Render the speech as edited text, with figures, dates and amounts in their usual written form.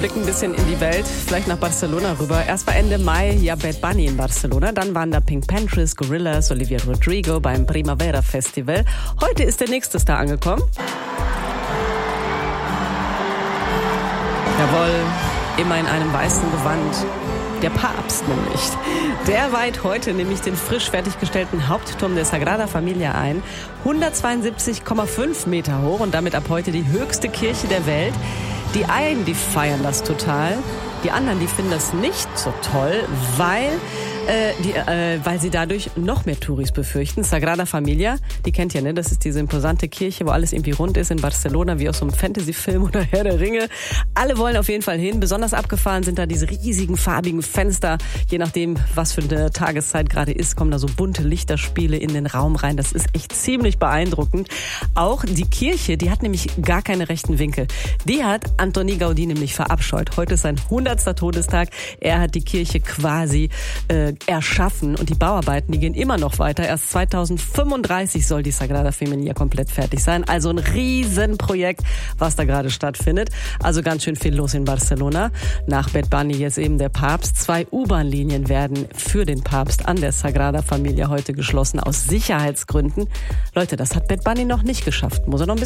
blicken ein bisschen in die Welt, vielleicht nach Barcelona rüber. Erst war Ende Mai ja Bad Bunny in Barcelona, dann waren da Pink Panthers, Gorillaz, Olivia Rodrigo beim Primavera Festival. Heute ist der nächste Star angekommen. Jawohl, immer in einem weißen Gewand. Der Papst nämlich. Der weiht heute nämlich den frisch fertiggestellten Hauptturm der Sagrada Familia ein. 172,5 Meter hoch und damit ab heute die höchste Kirche der Welt. Die einen, die feiern das total. Die anderen, die finden das nicht so toll, weil sie dadurch noch mehr Touris befürchten. Sagrada Familia, die kennt ihr, ne? Das ist diese imposante Kirche, wo alles irgendwie rund ist in Barcelona, wie aus so einem Fantasy-Film oder Herr der Ringe. Alle wollen auf jeden Fall hin. Besonders abgefahren sind da diese riesigen, farbigen Fenster. Je nachdem, was für eine Tageszeit gerade ist, kommen da so bunte Lichterspiele in den Raum rein. Das ist echt ziemlich beeindruckend. Auch die Kirche, die hat nämlich gar keine rechten Winkel. Die hat Antoni Gaudí nämlich verabscheut. Heute ist sein 100. Todestag. Er hat die Kirche quasi erschaffen und die Bauarbeiten, die gehen immer noch weiter. Erst 2035 soll die Sagrada Familia komplett fertig sein. Also ein Riesenprojekt, was da gerade stattfindet. Also ganz schön viel los in Barcelona. Nach Bad Bunny jetzt eben der Papst. 2 U-Bahn-Linien werden für den Papst an der Sagrada Familia heute geschlossen aus Sicherheitsgründen. Leute, das hat Bad Bunny noch nicht geschafft. Muss er noch ein